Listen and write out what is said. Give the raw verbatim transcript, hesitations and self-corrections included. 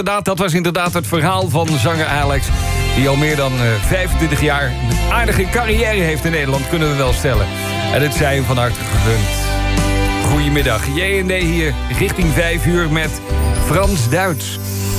Inderdaad, dat was inderdaad het verhaal van zanger Alex... die al meer dan uh, vijfentwintig jaar een aardige carrière heeft in Nederland... kunnen we wel stellen. En het zij hem van harte gegund. Goedemiddag, J en D hier richting vijf uur met Frans Duits.